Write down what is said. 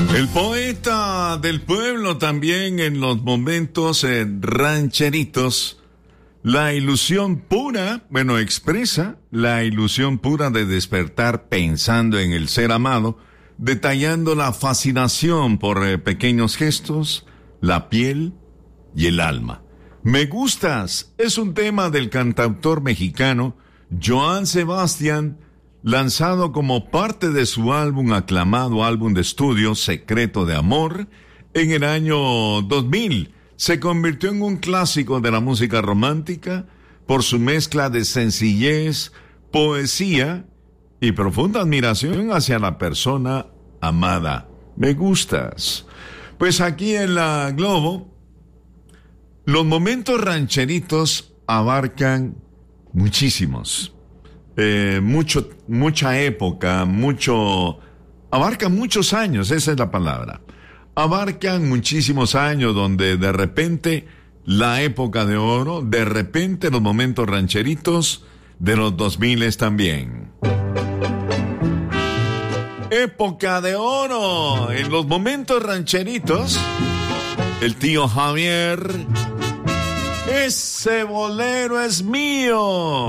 El poeta del pueblo también en los momentos rancheritos, la ilusión pura, expresa la ilusión pura de despertar pensando en el ser amado, detallando la fascinación por pequeños gestos, la piel y el alma. Me gustas es un tema del cantautor mexicano Joan Sebastián, lanzado como parte de su aclamado álbum de estudio Secreto de Amor en el año 2000. Se convirtió en un clásico de la música romántica por su mezcla de sencillez, poesía y profunda admiración hacia la persona amada. Me gustas. Pues aquí en la Globo, los momentos rancheritos abarcan muchísimos. Mucha época, abarcan muchos años, esa es la palabra. Abarcan muchísimos años donde de repente la época de oro, de repente los momentos rancheritos de los 2000 también. Época de oro en los momentos rancheritos. El tío Javier, ese bolero es mío.